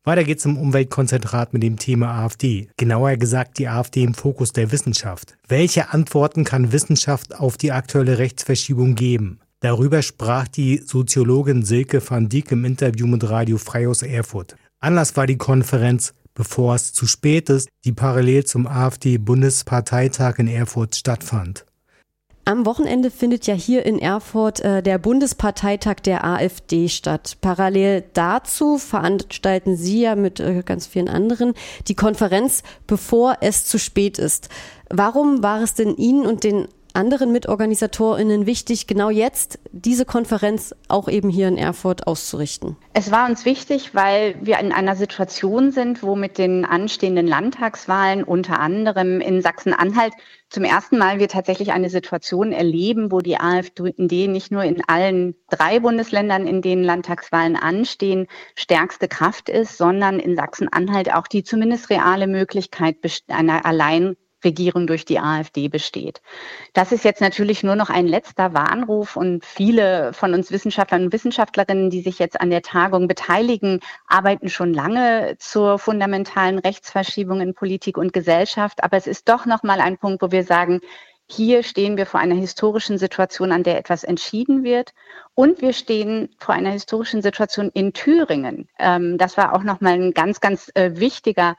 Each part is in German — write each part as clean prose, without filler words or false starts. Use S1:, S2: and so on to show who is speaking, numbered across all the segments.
S1: Weiter geht's im Umweltkonzentrat mit dem Thema AfD. Genauer gesagt die AfD im Fokus der Wissenschaft. Welche Antworten kann Wissenschaft auf die aktuelle Rechtsverschiebung geben? Darüber sprach die Soziologin Silke van Dijk im Interview mit Radio Frei aus Erfurt. Anlass war die Konferenz Bevor es zu spät ist, die parallel zum AfD-Bundesparteitag in Erfurt stattfand.
S2: Am Wochenende findet ja hier in Erfurt der Bundesparteitag der AfD statt. Parallel dazu veranstalten Sie ja mit ganz vielen anderen die Konferenz Bevor es zu spät ist. Warum war es denn Ihnen und den anderen MitorganisatorInnen wichtig, genau jetzt diese Konferenz auch eben hier in Erfurt auszurichten?
S3: Es war uns wichtig, weil wir in einer Situation sind, wo mit den anstehenden Landtagswahlen unter anderem in Sachsen-Anhalt zum ersten Mal wir tatsächlich eine Situation erleben, wo die AfD nicht nur in allen 3 Bundesländern, in denen Landtagswahlen anstehen, stärkste Kraft ist, sondern in Sachsen-Anhalt auch die zumindest reale Möglichkeit einer Alleinregierung durch die AfD besteht. Das ist jetzt natürlich nur noch ein letzter Warnruf und viele von uns Wissenschaftlern und Wissenschaftlerinnen, die sich jetzt an der Tagung beteiligen, arbeiten schon lange zur fundamentalen Rechtsverschiebung in Politik und Gesellschaft. Aber es ist doch nochmal ein Punkt, wo wir sagen, hier stehen wir vor einer historischen Situation, an der etwas entschieden wird. Und wir stehen vor einer historischen Situation in Thüringen. Das war auch nochmal ein ganz, ganz wichtiger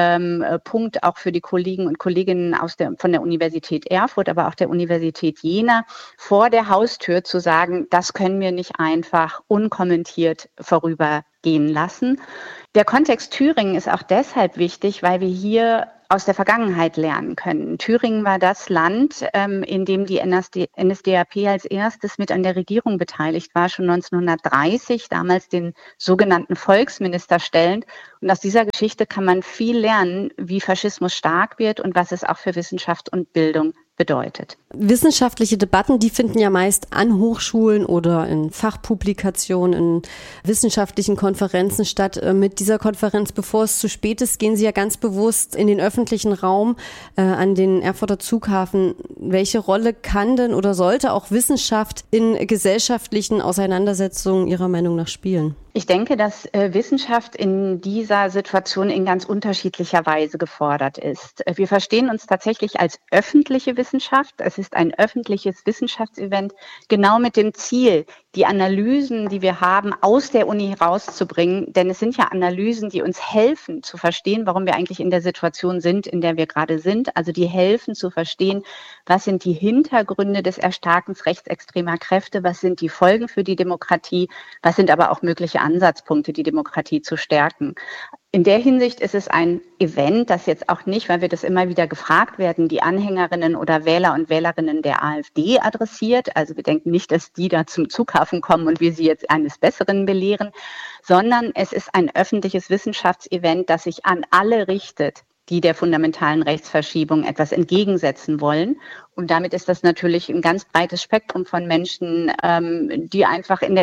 S3: Punkt auch für die Kollegen und Kolleginnen von der Universität Erfurt, aber auch der Universität Jena, vor der Haustür zu sagen, das können wir nicht einfach unkommentiert vorübergehen lassen. Der Kontext Thüringen ist auch deshalb wichtig, weil wir hier aus der Vergangenheit lernen können. Thüringen war das Land, in dem die NSDAP als erstes mit an der Regierung beteiligt war, schon 1930, damals den sogenannten Volksminister stellend. Und aus dieser Geschichte kann man viel lernen, wie Faschismus stark wird und was es auch für Wissenschaft und Bildung bedeutet.
S2: Wissenschaftliche Debatten, die finden ja meist an Hochschulen oder in Fachpublikationen, in wissenschaftlichen Konferenzen statt. Mit dieser Konferenz, bevor es zu spät ist, gehen Sie ja ganz bewusst in den öffentlichen Raum, an den Erfurter Zughafen. Welche Rolle kann denn oder sollte auch Wissenschaft in gesellschaftlichen Auseinandersetzungen Ihrer Meinung nach spielen?
S3: Ich denke, dass Wissenschaft in dieser Situation in ganz unterschiedlicher Weise gefordert ist. Wir verstehen uns tatsächlich als öffentliche Wissenschaft. Es ist ein öffentliches Wissenschaftsevent, genau mit dem Ziel, die Analysen, die wir haben, aus der Uni rauszubringen. Denn es sind ja Analysen, die uns helfen zu verstehen, warum wir eigentlich in der Situation sind, in der wir gerade sind. Also die helfen zu verstehen, was sind die Hintergründe des Erstarkens rechtsextremer Kräfte, was sind die Folgen für die Demokratie, was sind aber auch mögliche Ansatzpunkte, die Demokratie zu stärken. In der Hinsicht ist es ein Event, das jetzt auch nicht, weil wir das immer wieder gefragt werden, die Anhängerinnen oder Wähler und Wählerinnen der AfD adressiert. Also wir denken nicht, dass die da zum Zughafen kommen und wir sie jetzt eines Besseren belehren, sondern es ist ein öffentliches Wissenschaftsevent, das sich an alle richtet, die der fundamentalen Rechtsverschiebung etwas entgegensetzen wollen. Und damit ist das natürlich ein ganz breites Spektrum von Menschen, die einfach in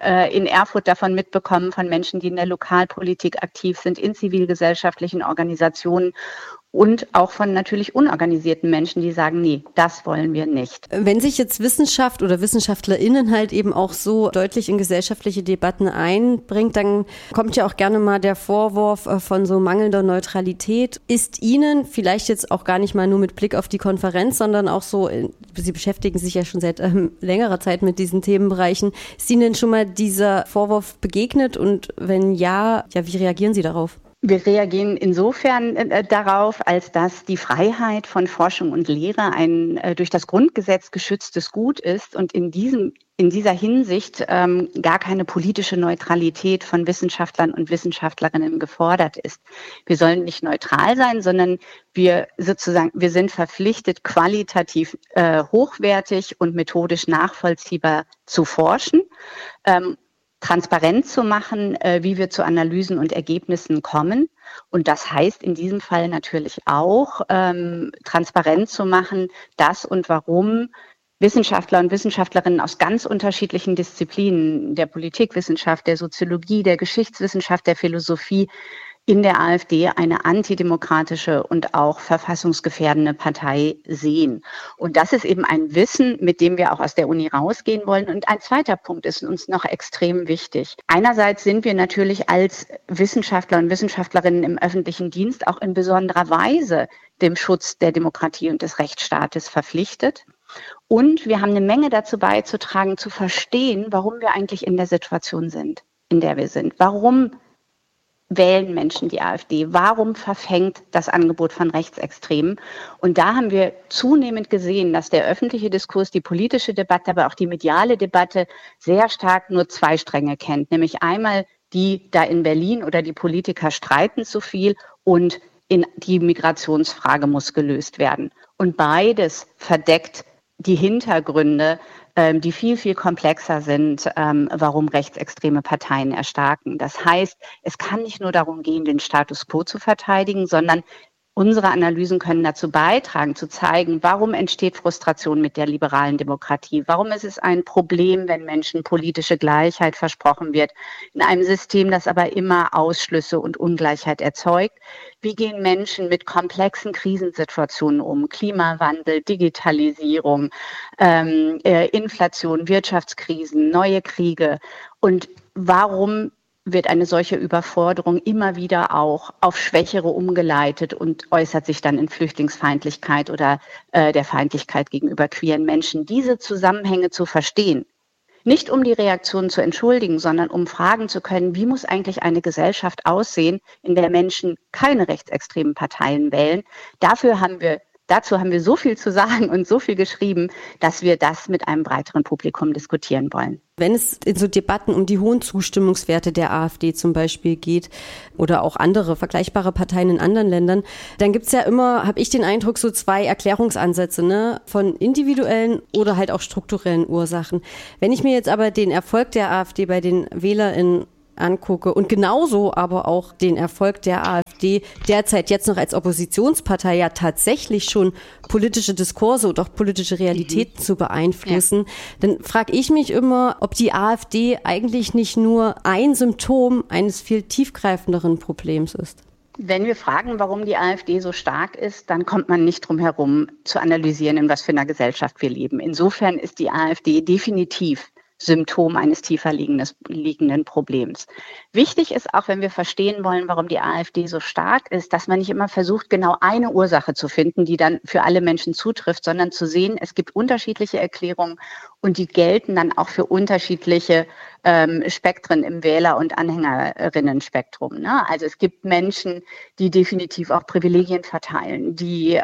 S3: Erfurt davon mitbekommen, von Menschen, die in der Lokalpolitik aktiv sind, in zivilgesellschaftlichen Organisationen und auch von natürlich unorganisierten Menschen, die sagen, nee, das wollen wir nicht.
S2: Wenn sich jetzt Wissenschaft oder WissenschaftlerInnen halt eben auch so deutlich in gesellschaftliche Debatten einbringt, dann kommt ja auch gerne mal der Vorwurf von so mangelnder Neutralität. Ist Ihnen vielleicht jetzt auch gar nicht mal nur mit Blick auf die Konferenz, sondern auch so, Sie beschäftigen sich ja schon seit längerer Zeit mit diesen Themenbereichen, ist Ihnen schon mal dieser Vorwurf begegnet und wenn ja, wie reagieren Sie darauf?
S3: Wir reagieren insofern darauf, als dass die Freiheit von Forschung und Lehre ein durch das Grundgesetz geschütztes Gut ist und in dieser Hinsicht gar keine politische Neutralität von Wissenschaftlern und Wissenschaftlerinnen gefordert ist. Wir sollen nicht neutral sein, sondern wir sind verpflichtet, qualitativ hochwertig und methodisch nachvollziehbar zu forschen. Transparent zu machen, wie wir zu Analysen und Ergebnissen kommen. Und das heißt in diesem Fall natürlich auch, transparent zu machen, dass und warum Wissenschaftler und Wissenschaftlerinnen aus ganz unterschiedlichen Disziplinen, der Politikwissenschaft, der Soziologie, der Geschichtswissenschaft, der Philosophie, in der AfD eine antidemokratische und auch verfassungsgefährdende Partei sehen. Und das ist eben ein Wissen, mit dem wir auch aus der Uni rausgehen wollen. Und ein zweiter Punkt ist uns noch extrem wichtig. Einerseits sind wir natürlich als Wissenschaftler und Wissenschaftlerinnen im öffentlichen Dienst auch in besonderer Weise dem Schutz der Demokratie und des Rechtsstaates verpflichtet. Und wir haben eine Menge dazu beizutragen, zu verstehen, warum wir eigentlich in der Situation sind, in der wir sind. Warum wählen Menschen die AfD? Warum verfängt das Angebot von Rechtsextremen? Und da haben wir zunehmend gesehen, dass der öffentliche Diskurs, die politische Debatte, aber auch die mediale Debatte sehr stark nur zwei Stränge kennt. Nämlich einmal die da in Berlin oder die Politiker streiten zu viel und die Migrationsfrage muss gelöst werden. Und beides verdeckt die Hintergründe, die viel, viel komplexer sind, warum rechtsextreme Parteien erstarken. Das heißt, es kann nicht nur darum gehen, den Status quo zu verteidigen, sondern unsere Analysen können dazu beitragen, zu zeigen, warum entsteht Frustration mit der liberalen Demokratie? Warum ist es ein Problem, wenn Menschen politische Gleichheit versprochen wird, in einem System, das aber immer Ausschlüsse und Ungleichheit erzeugt? Wie gehen Menschen mit komplexen Krisensituationen um? Klimawandel, Digitalisierung, Inflation, Wirtschaftskrisen, neue Kriege. Und warum wird eine solche Überforderung immer wieder auch auf Schwächere umgeleitet und äußert sich dann in Flüchtlingsfeindlichkeit oder der Feindlichkeit gegenüber queeren Menschen? Diese Zusammenhänge zu verstehen, nicht um die Reaktion zu entschuldigen, sondern um fragen zu können, wie muss eigentlich eine Gesellschaft aussehen, in der Menschen keine rechtsextremen Parteien wählen? Dazu haben wir so viel zu sagen und so viel geschrieben, dass wir das mit einem breiteren Publikum diskutieren wollen.
S2: Wenn es in so Debatten um die hohen Zustimmungswerte der AfD zum Beispiel geht oder auch andere vergleichbare Parteien in anderen Ländern, dann gibt es ja immer, habe ich den Eindruck, so zwei Erklärungsansätze, ne, von individuellen oder halt auch strukturellen Ursachen. Wenn ich mir jetzt aber den Erfolg der AfD bei den WählerInnen angucke und genauso aber auch den Erfolg der AfD derzeit jetzt noch als Oppositionspartei ja tatsächlich schon politische Diskurse und auch politische Realitäten zu beeinflussen, dann frage ich mich immer, ob die AfD eigentlich nicht nur ein Symptom eines viel tiefgreifenderen Problems ist.
S3: Wenn wir fragen, warum die AfD so stark ist, dann kommt man nicht drum herum zu analysieren, in was für einer Gesellschaft wir leben. Insofern ist die AfD definitiv Symptom eines tiefer liegenden Problems. Wichtig ist auch, wenn wir verstehen wollen, warum die AfD so stark ist, dass man nicht immer versucht, genau eine Ursache zu finden, die dann für alle Menschen zutrifft, sondern zu sehen, es gibt unterschiedliche Erklärungen und die gelten dann auch für unterschiedliche Spektren im Wähler- und Anhängerinnen-Spektrum. Ne? Also es gibt Menschen, die definitiv auch Privilegien verteilen, die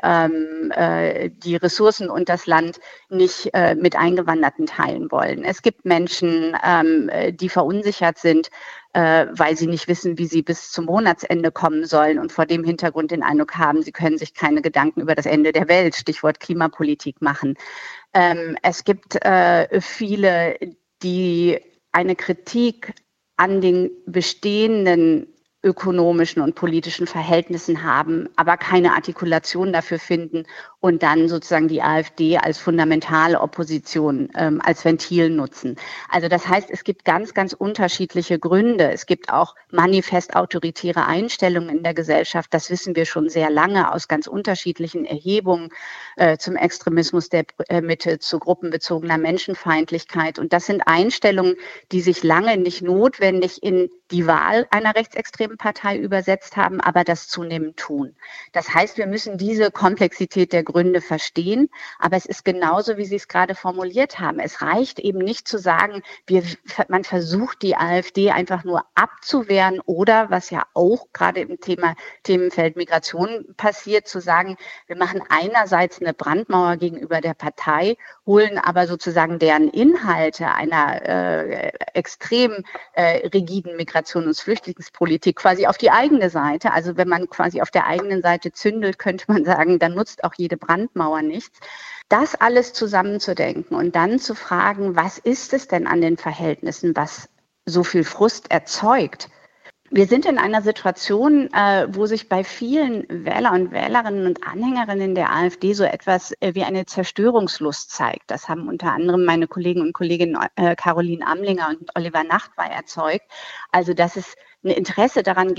S3: die Ressourcen und das Land nicht mit Eingewanderten teilen wollen. Es gibt Menschen, die verunsichert sind, weil sie nicht wissen, wie sie bis zum Monatsende kommen sollen und vor dem Hintergrund den Eindruck haben, sie können sich keine Gedanken über das Ende der Welt, Stichwort Klimapolitik, machen. Es gibt viele, die eine Kritik an den bestehenden ökonomischen und politischen Verhältnissen haben, aber keine Artikulation dafür finden und dann sozusagen die AfD als fundamentale Opposition als Ventil nutzen. Also das heißt, es gibt ganz, ganz unterschiedliche Gründe. Es gibt auch manifest autoritäre Einstellungen in der Gesellschaft. Das wissen wir schon sehr lange aus ganz unterschiedlichen Erhebungen zum Extremismus der Mitte, zu gruppenbezogener Menschenfeindlichkeit. Und das sind Einstellungen, die sich lange nicht notwendig in die Wahl einer rechtsextremen Partei übersetzt haben, aber das zunehmend tun. Das heißt, wir müssen diese Komplexität der Gründe verstehen, aber es ist genauso, wie Sie es gerade formuliert haben. Es reicht eben nicht zu sagen, man versucht die AfD einfach nur abzuwehren oder, was ja auch gerade im Themenfeld Migration passiert, zu sagen, wir machen einerseits eine Brandmauer gegenüber der Partei, holen aber sozusagen deren Inhalte einer extrem rigiden Migration- und Flüchtlingspolitik quasi auf die eigene Seite. Also wenn man quasi auf der eigenen Seite zündelt, könnte man sagen, dann nutzt auch jede Brandmauer nichts. Das alles zusammenzudenken und dann zu fragen, was ist es denn an den Verhältnissen, was so viel Frust erzeugt? Wir sind in einer Situation, wo sich bei vielen Wähler und Wählerinnen und Anhängerinnen der AfD so etwas wie eine Zerstörungslust zeigt. Das haben unter anderem meine Kollegen und Kolleginnen Caroline Amlinger und Oliver Nachtwey erzeugt. Also, dass es ein Interesse daran gibt,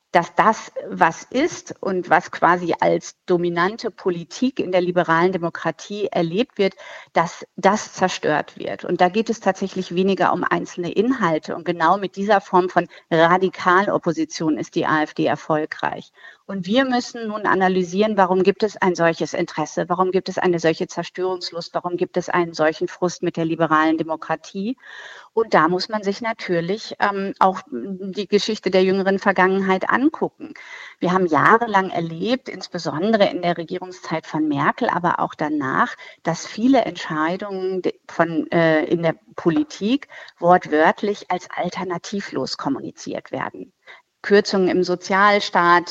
S3: dass das, was ist und was quasi als dominante Politik in der liberalen Demokratie erlebt wird, dass das zerstört wird. Und da geht es tatsächlich weniger um einzelne Inhalte. Und genau mit dieser Form von Radikalopposition ist die AfD erfolgreich. Und wir müssen nun analysieren, warum gibt es ein solches Interesse, warum gibt es eine solche Zerstörungslust, warum gibt es einen solchen Frust mit der liberalen Demokratie. Und da muss man sich natürlich auch die Geschichte der jüngeren Vergangenheit angucken. Wir haben jahrelang erlebt, insbesondere in der Regierungszeit von Merkel, aber auch danach, dass viele Entscheidungen in der Politik wortwörtlich als alternativlos kommuniziert werden. Kürzungen im Sozialstaat,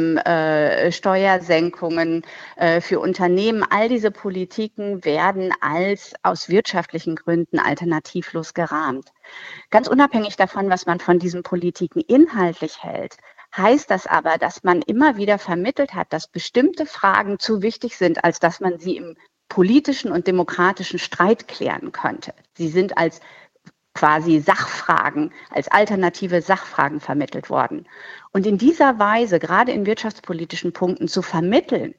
S3: Steuersenkungen für Unternehmen, all diese Politiken werden als aus wirtschaftlichen Gründen alternativlos gerahmt. Ganz unabhängig davon, was man von diesen Politiken inhaltlich hält, heißt das aber, dass man immer wieder vermittelt hat, dass bestimmte Fragen zu wichtig sind, als dass man sie im politischen und demokratischen Streit klären könnte. Sie sind als quasi Sachfragen, als alternative Sachfragen vermittelt worden. Und in dieser Weise, gerade in wirtschaftspolitischen Punkten zu vermitteln,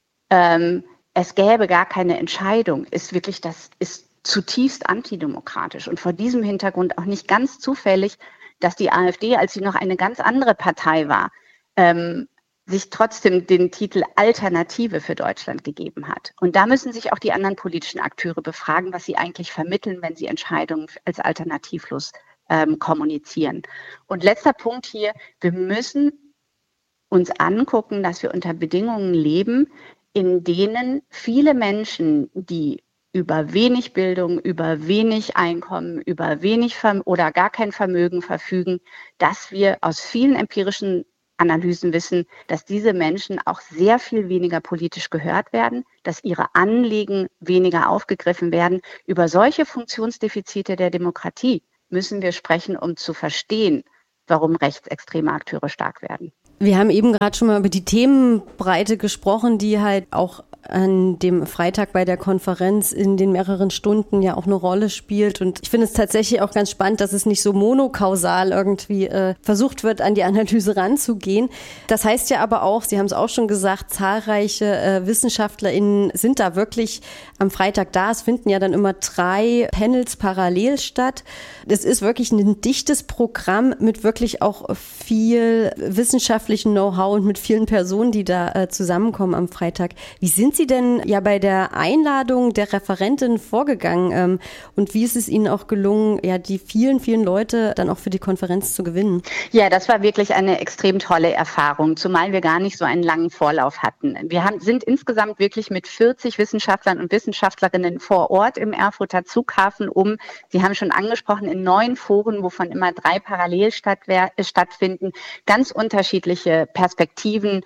S3: es gäbe gar keine Entscheidung, ist zutiefst antidemokratisch. Und vor diesem Hintergrund auch nicht ganz zufällig, dass die AfD, als sie noch eine ganz andere Partei war, sich trotzdem den Titel Alternative für Deutschland gegeben hat. Und da müssen sich auch die anderen politischen Akteure befragen, was sie eigentlich vermitteln, wenn sie Entscheidungen als alternativlos kommunizieren. Und letzter Punkt hier, wir müssen uns angucken, dass wir unter Bedingungen leben, in denen viele Menschen, die über wenig Bildung, über wenig Einkommen, über wenig oder gar kein Vermögen verfügen, dass wir aus vielen empirischen Analysen wissen, dass diese Menschen auch sehr viel weniger politisch gehört werden, dass ihre Anliegen weniger aufgegriffen werden. Über solche Funktionsdefizite der Demokratie müssen wir sprechen, um zu verstehen, warum rechtsextreme Akteure stark werden.
S2: Wir haben eben gerade schon mal über die Themenbreite gesprochen, die halt auch an dem Freitag bei der Konferenz in den mehreren Stunden ja auch eine Rolle spielt. Und ich finde es tatsächlich auch ganz spannend, dass es nicht so monokausal irgendwie versucht wird, an die Analyse ranzugehen. Das heißt ja aber auch, Sie haben es auch schon gesagt, zahlreiche WissenschaftlerInnen sind da wirklich am Freitag da. Es finden ja dann immer 3 Panels parallel statt. Es ist wirklich ein dichtes Programm mit wirklich auch viel wissenschaftlichen Know-how und mit vielen Personen, die da zusammenkommen am Freitag. Wie sind Sie denn ja bei der Einladung der Referentin vorgegangen und wie ist es Ihnen auch gelungen, ja die vielen, vielen Leute dann auch für die Konferenz zu gewinnen?
S3: Ja, das war wirklich eine extrem tolle Erfahrung, zumal wir gar nicht so einen langen Vorlauf hatten. Wir sind insgesamt wirklich mit 40 Wissenschaftlern und Wissenschaftlerinnen vor Ort im Erfurter Zughafen Sie haben schon angesprochen, in 9 Foren, wovon immer 3 parallel stattfinden, ganz unterschiedliche Perspektiven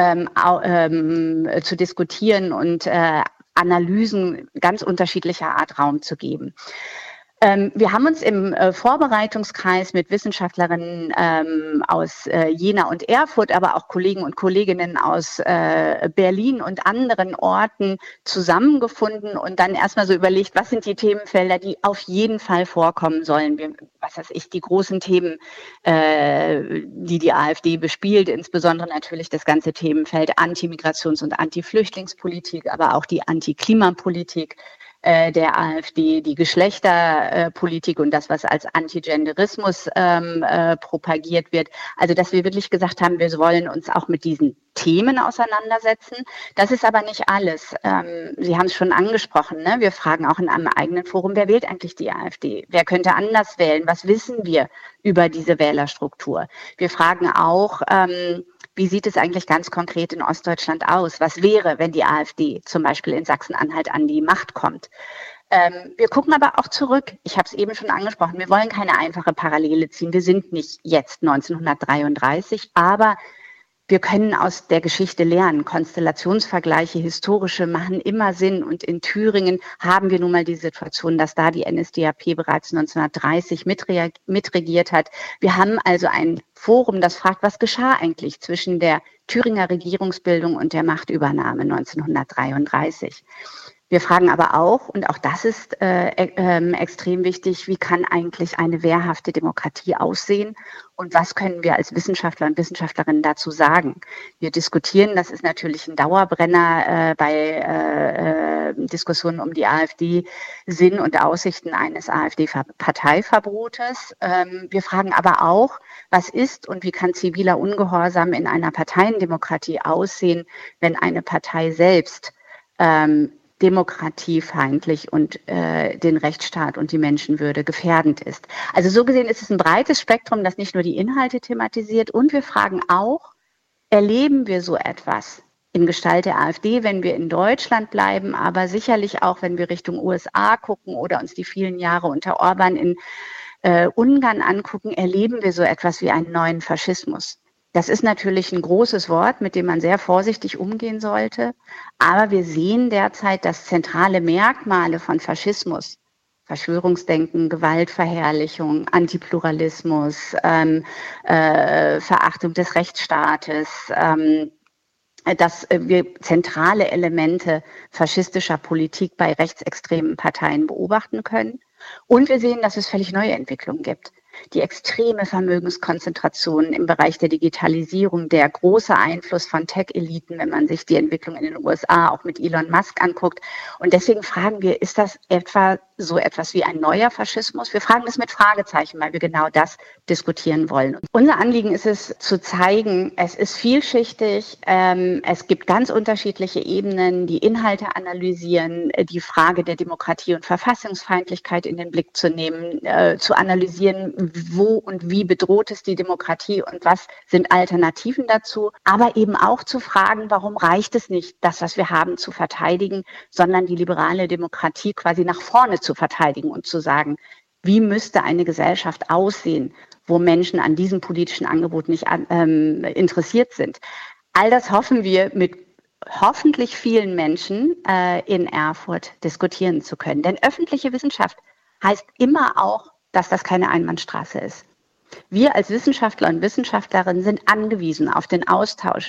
S3: zu diskutieren und Analysen ganz unterschiedlicher Art Raum zu geben. Wir haben uns im Vorbereitungskreis mit Wissenschaftlerinnen aus Jena und Erfurt, aber auch Kollegen und Kolleginnen aus Berlin und anderen Orten zusammengefunden und dann erstmal so überlegt, was sind die Themenfelder, die auf jeden Fall vorkommen sollen. Die großen Themen, die AfD bespielt, insbesondere natürlich das ganze Themenfeld Anti-Migrations- und Anti-Flüchtlingspolitik, aber auch die Anti-Klimapolitik der AfD, die Geschlechterpolitik und das, was als Antigenderismus propagiert wird. Also, dass wir wirklich gesagt haben, wir wollen uns auch mit diesen Themen auseinandersetzen. Das ist aber nicht alles. Sie haben es schon angesprochen, ne? Wir fragen auch in einem eigenen Forum, wer wählt eigentlich die AfD? Wer könnte anders wählen? Was wissen wir über diese Wählerstruktur? Wir fragen auch, wie sieht es eigentlich ganz konkret in Ostdeutschland aus? Was wäre, wenn die AfD zum Beispiel in Sachsen-Anhalt an die Macht kommt? Wir gucken aber auch zurück. Ich habe es eben schon angesprochen. Wir wollen keine einfache Parallele ziehen. Wir sind nicht jetzt 1933, aber wir können aus der Geschichte lernen. Konstellationsvergleiche, historische, machen immer Sinn. Und in Thüringen haben wir nun mal die Situation, dass da die NSDAP bereits 1930 mitregiert hat. Wir haben also ein Forum, das fragt, was geschah eigentlich zwischen der Thüringer Regierungsbildung und der Machtübernahme 1933. Wir fragen aber auch, und auch das ist extrem wichtig, wie kann eigentlich eine wehrhafte Demokratie aussehen und was können wir als Wissenschaftler und Wissenschaftlerinnen dazu sagen? Wir diskutieren, das ist natürlich ein Dauerbrenner bei Diskussionen um die AfD, Sinn und Aussichten eines AfD-Parteiverbotes. Wir fragen aber auch, was ist und wie kann ziviler Ungehorsam in einer Parteiendemokratie aussehen, wenn eine Partei selbst demokratiefeindlich und den Rechtsstaat und die Menschenwürde gefährdend ist. Also so gesehen ist es ein breites Spektrum, das nicht nur die Inhalte thematisiert. Und wir fragen auch, erleben wir so etwas in Gestalt der AfD, wenn wir in Deutschland bleiben, aber sicherlich auch, wenn wir Richtung USA gucken oder uns die vielen Jahre unter Orban in Ungarn angucken, erleben wir so etwas wie einen neuen Faschismus. Das ist natürlich ein großes Wort, mit dem man sehr vorsichtig umgehen sollte. Aber wir sehen derzeit, dass zentrale Merkmale von Faschismus, Verschwörungsdenken, Gewaltverherrlichung, Antipluralismus, Verachtung des Rechtsstaates, dass wir zentrale Elemente faschistischer Politik bei rechtsextremen Parteien beobachten können. Und wir sehen, dass es völlig neue Entwicklungen gibt. Die extreme Vermögenskonzentration im Bereich der Digitalisierung, der große Einfluss von Tech-Eliten, wenn man sich die Entwicklung in den USA auch mit Elon Musk anguckt. Und deswegen fragen wir, ist das etwa so etwas wie ein neuer Faschismus? Wir fragen das mit Fragezeichen, weil wir genau das diskutieren wollen. Und unser Anliegen ist es, zu zeigen, es ist vielschichtig, es gibt ganz unterschiedliche Ebenen, die Inhalte analysieren, die Frage der Demokratie und Verfassungsfeindlichkeit in den Blick zu nehmen, zu analysieren, wo und wie bedroht ist die Demokratie und was sind Alternativen dazu, aber eben auch zu fragen, warum reicht es nicht, das, was wir haben, zu verteidigen, sondern die liberale Demokratie quasi nach vorne zu verteidigen und zu sagen, wie müsste eine Gesellschaft aussehen, wo Menschen an diesem politischen Angebot nicht interessiert sind. All das hoffen wir mit hoffentlich vielen Menschen in Erfurt diskutieren zu können. Denn öffentliche Wissenschaft heißt immer auch, dass das keine Einbahnstraße ist. Wir als Wissenschaftler und Wissenschaftlerinnen sind angewiesen auf den Austausch